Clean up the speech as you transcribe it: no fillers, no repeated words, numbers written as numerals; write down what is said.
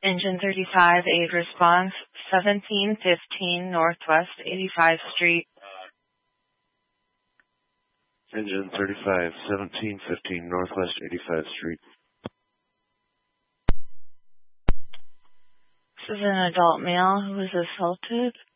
Engine 35, aid response, 1715 Northwest 85th Street. Engine 35, 1715 Northwest 85th Street. This is an adult male who was assaulted.